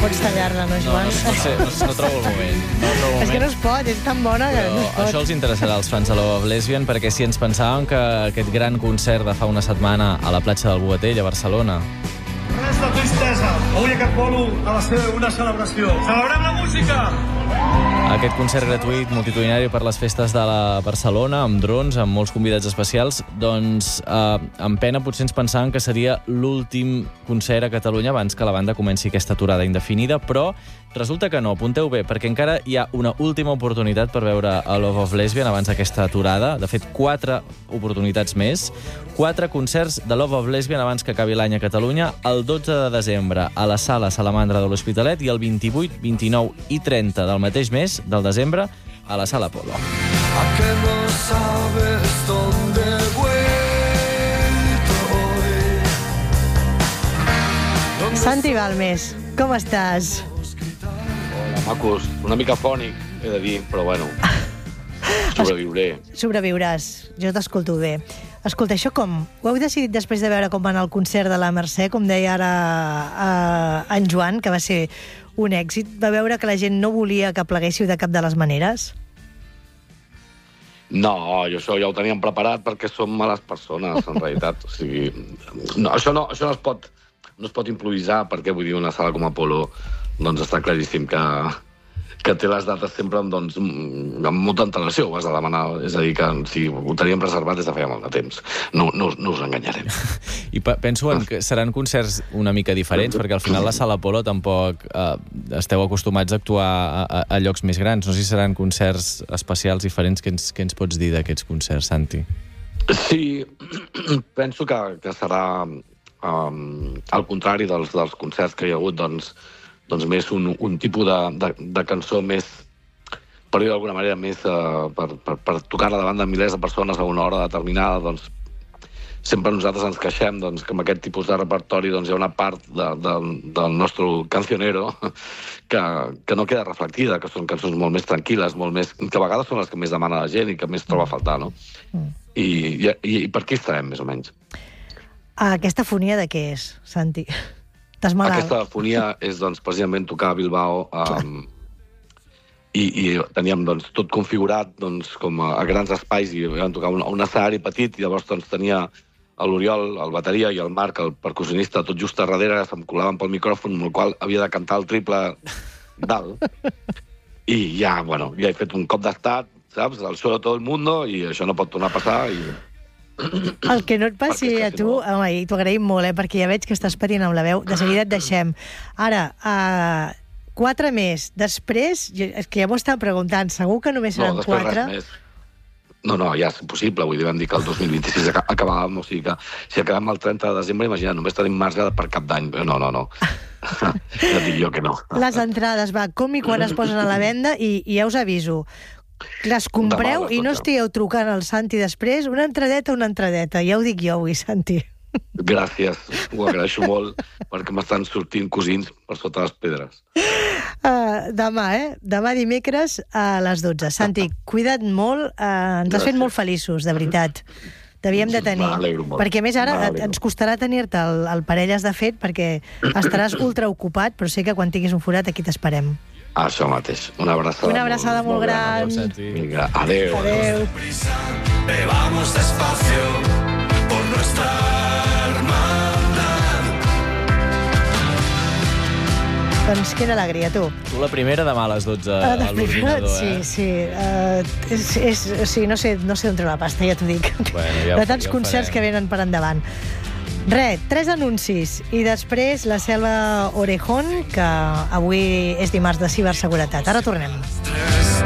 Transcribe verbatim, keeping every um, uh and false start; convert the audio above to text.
pots tallar-la, no, No, Joan? no, no, sé, no, no trobo el moment. No trobo el És que moment. no es pot, és tan bona que Però no es pot. això els interessarà als fans de Love of Lesbian, perquè si ens pensàvem que aquest gran concert de fa una setmana a la platja del Bogatell, a Barcelona... Res de tristesa. Avui aquest bolo ha de ser una celebració. Celebrem la música! Aquest concert gratuït multitudinari per les festes de la Barcelona, amb drons, amb molts convidats especials, doncs eh, amb pena potser ens pensàvem que seria l'últim concert a Catalunya abans que la banda comenci aquesta aturada indefinida, però resulta que no. Apunteu bé, perquè encara hi ha una última oportunitat per veure a Love of Lesbian abans d'aquesta aturada. De fet, quatre oportunitats més. Quatre concerts de Love of Lesbian abans que acabi l'any a Catalunya, el dotze de desembre a la Sala Salamandra de l'Hospitalet i el vint-i-vuit, vint-i-nou i trenta del mateix mes, del desembre, a la Sala Apolo. ¿A que no sabes dónde he vuelto hoy? Santi Balmes, com estàs? Hola, macos. Una mica fònic, he de dir, però bueno, sobreviuré. Sobreviuràs, jo t'escolto bé. Escolta, això com? Ho heu decidit després de veure com va anar el concert de la Mercè, com deia ara eh, en Joan, que va ser un èxit? Va veure que la gent no volia que pleguéssiu de cap de les maneres? No, jo això ja ho teníem preparat perquè som males persones, en realitat. O sigui, no, això no, això no es pot, no es pot improvisar, perquè vull dir, una sala com Apolo, doncs està claríssim que, que té les dates sempre doncs, amb molta antelació, ho has de demanar. És a dir, que si ho teníem reservat des de feia molt de temps. No, no, no us enganyarem. I penso en que seran concerts una mica diferents, perquè al final la Sala Apolo tampoc eh, esteu acostumats a actuar a, a, a llocs més grans. No sé si seran concerts especials diferents. Què ens, què ens pots dir d'aquests concerts, Santi? Sí, penso que, que serà um, al contrari dels, dels concerts que hi ha hagut, doncs, doncs més un, un tipus de, de, de cançó més, per dir d'alguna manera, més uh, per, per, per tocar-la davant de milers de persones a una hora determinada. Doncs sempre nosaltres ens queixem doncs, que amb aquest tipus de repertori doncs, hi ha una part de, de, del nostre cancionero que, que no queda reflectida, que són cançons molt més tranquil·les, molt més, que a vegades són les que més demana la gent i que més troba a faltar, no? Mm. I, i, I per aquí estarem, més o menys. Aquesta fonia de què és, Santi? Estàs malalt? Aquesta fonia és, doncs, precisament tocar a Bilbao um, i, i teníem doncs, tot configurat doncs, com a, a grans espais i vam tocar un, un escenari petit i llavors doncs, tenia l'Oriol, el bateria, i el Marc, el percussionista, tot just a darrere, se'm colaven pel micròfon, amb el qual havia de cantar el triple dalt. I ja, bueno, ja he fet un cop d'estat, saps? El show de tot el mundo, i això no pot tornar a passar, i... El que no et passi a tu, home, i t'ho agraïm molt, eh, perquè ja veig que estàs patint amb la veu, de seguida et deixem. Ara, uh, quatre més. Després, és que ja m'ho estava preguntant, segur que només seran no, quatre? Res més. No, no, ja és impossible, vull dir, vam dir que el dos mil vint-i-sis acabàvem, o sigui que si acabem el trenta de desembre, imagina't, només tenim marge per cap d'any. No, no, no. Ja et dic jo que no. Les entrades, va, com i quan es posen a la venda, i, i ja us aviso, les compreu i no estigueu trucant al Santi després, una entradeta, una entradeta. Ja ho dic jo avui, Santi. Gràcies, ho agraeixo molt, perquè m'estan sortint cosins per sota les pedres. Uh, demà, eh? Demà dimecres a les dotze. Santi, cuida't molt, uh, ens has fet molt feliços, de veritat. T'havíem de tenir. Perquè, a més, ara ens costarà tenir-te el, el parelles de fet, perquè estaràs ultra ocupat, però sé que quan tinguis un forat aquí t'esperem. Això mateix. Una abraçada, Una abraçada molt, molt gran. gran. Vinga, adéu. Adéu. Bebamos despacio por nuestra hermandad. Doncs quina alegria, tu. Tu la primera demà a les dotze a l'ordinador, sí, eh? Sí, uh, és, és, o sigui, no sé, no sé on treure la pasta, ja t'ho dic. Bueno, ja de tants ja concerts que venen per endavant. Re, tres anuncis, i després la Selva Orejón, que avui és dimarts de ciberseguretat. Ara tornem.